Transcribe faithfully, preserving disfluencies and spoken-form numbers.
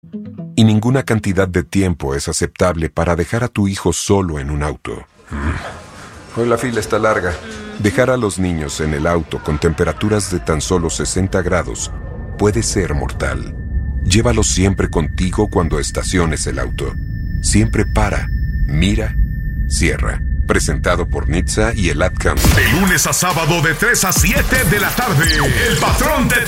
Y ninguna cantidad de tiempo es aceptable para dejar a tu hijo solo en un auto. Hoy la fila está larga. Dejar a los niños en el auto con temperaturas de tan solo sesenta grados puede ser mortal. Llévalos siempre contigo cuando estaciones el auto. Siempre para, mira, cierra. Presentado por N H T S A y el Ad Council. De lunes a sábado de tres a siete de la tarde. El patrón te